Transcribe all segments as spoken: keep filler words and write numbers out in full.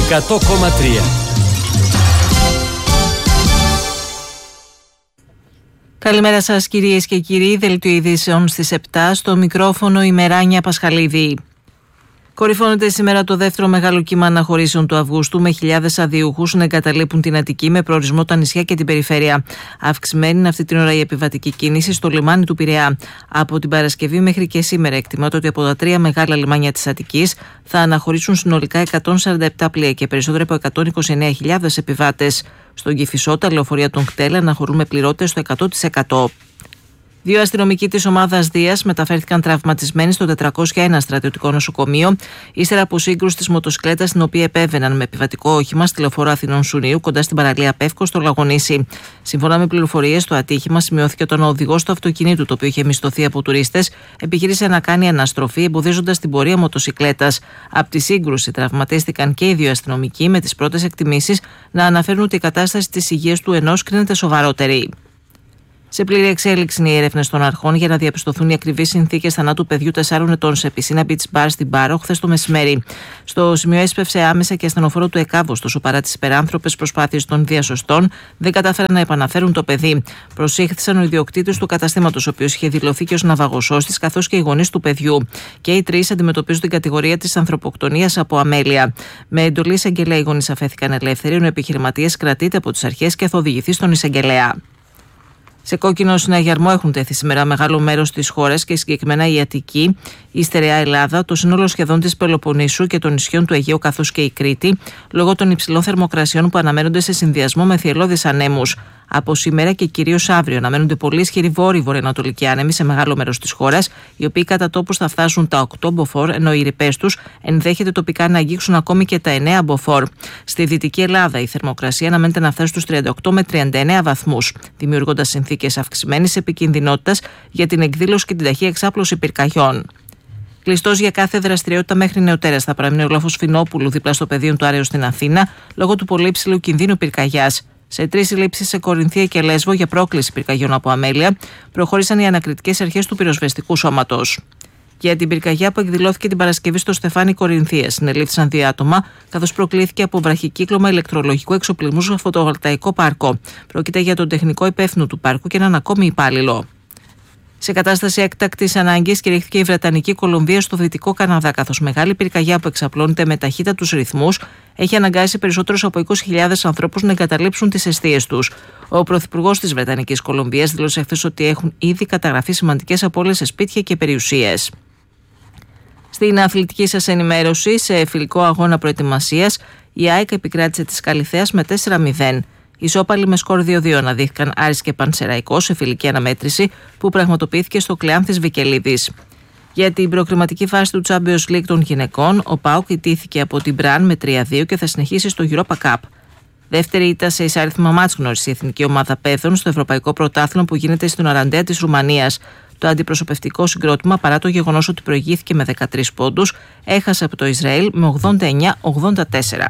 εκατό κόμμα τρία. Καλημέρα σας κυρίες και κύριοι, δελτίο ειδήσεων στις επτά, στο μικρόφωνο η Μεράνια Πασχαλίδη. Κορυφώνεται σήμερα το δεύτερο μεγάλο κύμα αναχωρήσεων του Αυγούστου, με χιλιάδες αδιούχους να εγκαταλείπουν την Αττική με προορισμό τα νησιά και την περιφέρεια. Αυξημένη είναι αυτή την ώρα η επιβατική κίνηση στο λιμάνι του Πειραιά. Από την Παρασκευή μέχρι και σήμερα εκτιμάται ότι από τα τρία μεγάλα λιμάνια της Αττικής θα αναχωρήσουν συνολικά εκατόν σαράντα επτά πλοία και περισσότερο από εκατόν είκοσι εννέα χιλιάδες επιβάτες. Στον Κηφισό, τα λεωφορεία των ΚΤΕΛ αναχωρούν με πληρώτες στο εκατό τοις εκατό. Δύο αστυνομικοί της ομάδας Δίας μεταφέρθηκαν τραυματισμένοι στο τετρακόσια ένα στρατιωτικό νοσοκομείο, ύστερα από σύγκρουση της μοτοσυκλέτας στην οποία επέβαιναν με επιβατικό όχημα στη λεωφόρο Αθηνών Σουνίου, κοντά στην παραλία Πεύκο, στο Λαγονήσι. Σύμφωνα με πληροφορίες, το ατύχημα σημειώθηκε όταν ο οδηγός του αυτοκινήτου, το οποίο είχε μισθωθεί από τουρίστες, επιχείρησε να κάνει αναστροφή, εμποδίζοντας την πορεία μοτοσυκλέτας. Από τη σύγκρουση τραυματίστηκαν και οι δύο αστυνομικοί, με τις πρώτες εκτιμήσεις να αναφέρουν ότι η κατάσταση της υγείας του ενός κρίνεται σοβαρότερη. Σε πλήρη εξέλιξη είναι οι έρευνες των αρχών για να διαπιστωθούν οι ακριβείς συνθήκες θανάτου παιδιού τεσσάρων ετών σε πισίνα beach bar στην Πάρο χθες το μεσημέρι. Στο σημείο έσπευσε άμεσα και ασθενοφόρο του ΕΚΑΒ, ωστόσο παρά τις υπεράνθρωπες προσπάθειες των διασωστών δεν κατάφεραν να επαναφέρουν το παιδί. Προσήχθησαν ο ιδιοκτήτης του καταστήματος, ο οποίος είχε δηλωθεί και ως ναυαγοσώστης, καθώς και οι γονείς του παιδιού. Και οι τρεις αντιμετωπίζουν την κατηγορία της ανθρωποκτονίας από αμέλεια. Με εντολή εισαγγελέα οι γονείς αφέθηκαν ελεύθεροι, ενώ ο επιχειρηματίας κρατείται από τις αρχές και θα οδηγηθεί στον εισαγγελέα. Σε κόκκινο συναγερμό έχουν τέθει σήμερα μεγάλο μέρος της χώρας και συγκεκριμένα η Αττική, η στερεά Ελλάδα, το σύνολο σχεδόν της Πελοποννήσου και των νησιών του Αιγαίου καθώς και η Κρήτη, λόγω των υψηλών θερμοκρασιών που αναμένονται σε συνδυασμό με θυελλώδεις ανέμους. Από σήμερα και κυρίως αύριο αναμένονται πολύ ισχυροί βόρειοι βορειοανατολικοί άνεμοι σε μεγάλο μέρος της χώρας, οι οποίοι κατά τόπους θα φτάσουν τα οκτώ μποφόρ, ενώ οι ρηπές τους ενδέχεται τοπικά να αγγίξουν ακόμη και τα εννέα μποφόρ. Στη Δυτική Ελλάδα η θερμοκρασία αναμένεται να φτάσει στους τριάντα οκτώ με τριάντα εννέα βαθμούς, δημιουργώντας συνθήκες αυξημένης επικινδυνότητας για την εκδήλωση και την ταχεία εξάπλωση πυρκαγιών. Κλειστός για κάθε δραστηριότητα μέχρι νεοτέρας θα παραμείνει ο λόφος Φινόπουλου δίπλα στο πεδίο του Άρεως στην Αθήνα, λόγω του πολύ υψηλού κινδύνου πυρκαγιάς. Σε τρεις συλλήψεις σε Κορινθία και Λέσβο για πρόκληση πυρκαγιών από αμέλεια προχώρησαν οι ανακριτικές αρχές του πυροσβεστικού σώματος. Για την πυρκαγιά που εκδηλώθηκε την Παρασκευή στο Στεφάνι Κορινθίας, συνελήφθησαν δύο άτομα, καθώς προκλήθηκε από βραχικύκλωμα ηλεκτρολογικού εξοπλισμού στο φωτοβολταϊκό πάρκο. Πρόκειται για τον τεχνικό υπεύθυνο του πάρκου και έναν ακόμη υπάλληλο. Σε κατάσταση έκτακτης ανάγκης κηρύχθηκε η Βρετανική Κολομβία στο Δυτικό Καναδά, καθώς μεγάλη πυρκαγιά που εξαπλώνεται με ταχύτατους ρυθμούς έχει αναγκάσει περισσότερους από είκοσι χιλιάδες ανθρώπους να εγκαταλείψουν τις εστίες τους. Ο Πρωθυπουργός της Βρετανικής Κολομβίας δήλωσε χθες ότι έχουν ήδη καταγραφεί σημαντικές απώλειες σε σπίτια και περιουσίες. Στην αθλητική σας ενημέρωση, σε φιλικό αγώνα προετοιμασίας, η ΑΕΚ επικράτησε της Καλιθέας με τέσσερα μηδέν. Ισόπαλοι με σκορ δύο δύο αναδείχθηκαν Άρης και Πανσεραϊκός σε φιλική αναμέτρηση που πραγματοποιήθηκε στο Κλεάνθης Βικελίδης. Για την προκριματική φάση του Champions League των γυναικών, ο ΠΑΟΚ ιτήθηκε από την Μπραν με τρία δύο και θα συνεχίσει στο Europa Cup. Δεύτερη ήττα σε εισάριθμα μάτς γνώρισε η εθνική ομάδα παιδών στο Ευρωπαϊκό Πρωτάθλημα που γίνεται στην Οραντέα της Ρουμανίας. Το αντιπροσωπευτικό συγκρότημα, παρά το γεγονός ότι προηγήθηκε με δεκατρείς πόντους, έχασε από το Ισραήλ με ογδόντα εννέα ογδόντα τέσσερα.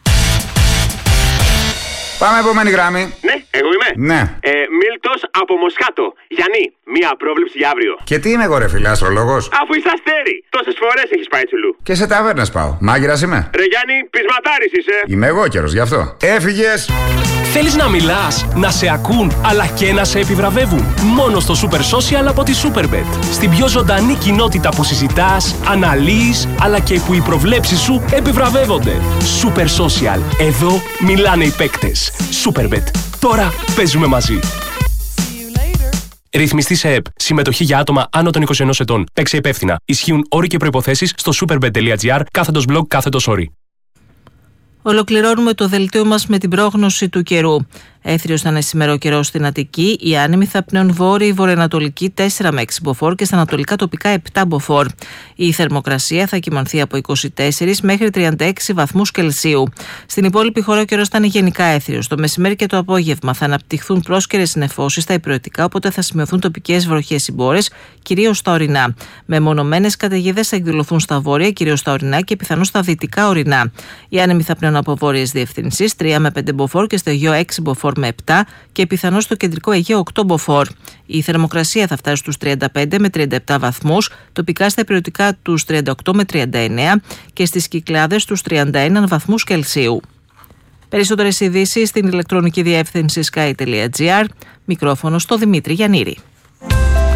Πάμε επόμενη γράμμη. Ναι, εγώ είμαι. Ναι. Ε, Μίλτος από Μοσχάτο. Γιάννη, μία πρόβλεψη για αύριο. Και τι είμαι εγώ, ρε φίλε, αστρολόγος? Αφού είσαι αστέρι, τόσες φορές έχεις πάει τσουλού. Και σε ταβέρνες πάω. Μάγειρας είμαι. Ρε Γιάννη, πεισματάρης είσαι. Είμαι εγώ καιρος, γι' αυτό. Έφυγες. Θέλεις να μιλάς, να σε ακούν, αλλά και να σε επιβραβεύουν? Μόνο στο Super Social από τη Superbet. Στην πιο ζωντανή κοινότητα που συζητάς, αναλύεις, αλλά και που οι προβλέψεις σου επιβραβεύονται. Super Social. Εδώ μιλάνε οι παίκτες. Superbet. Τώρα παίζουμε μαζί. Ρυθμιστή σε ΕΠ. Συμμετοχή για άτομα άνω των είκοσι ενός ετών. Παίξε υπεύθυνα. Ισχύουν όροι και προϋποθέσεις στο superbet.gr κάθετος blog κάθετος όροι. Ολοκληρώνουμε το δελτίο μας με την πρόγνωση του καιρού. Έθριος θα είναι σήμερα ο καιρός στην Αττική. Οι άνεμοι θα πνέουν βόρειοι βορειοανατολική τέσσερα με έξι μποφόρ και στα ανατολικά τοπικά επτά μποφόρ. Η θερμοκρασία θα κυμανθεί από είκοσι τέσσερα μέχρι τριάντα έξι βαθμούς Κελσίου. Στην υπόλοιπη χώρα ο καιρός θα είναι γενικά έθριος. Το μεσημέρι και το απόγευμα θα αναπτυχθούν πρόσκαιρες συννεφώσεις στα υπηρετικά, οπότε θα σημειωθούν τοπικές βροχές ή μπόρες, κυρίως στα ορεινά. Μεμονωμένες καταιγίδες θα εκδηλωθούν στα βόρεια, κυρίως στα ορεινά και πιθανώς στα δυτικά ορεινά. Οι άνεμοι θα πνέουν από βόρειες διευθυνσίες τρία με πέντε μποφόρ και στο Αιγαίο έξι μποφόρ μποφόρ με επτά και πιθανό στο κεντρικό Αιγαίο οκτώ μποφόρ. Η θερμοκρασία θα φτάσει στους τριάντα πέντε με τριάντα επτά βαθμούς, τοπικά στα ηπειρωτικά τους τριάντα οκτώ με τριάντα εννέα και στις Κυκλάδες τους τριάντα ένα βαθμούς Κελσίου. Περισσότερες ειδήσεις στην ηλεκτρονική διεύθυνση sky τελεία gr. Μικρόφωνο στο Δημήτρη Γιαννήρη.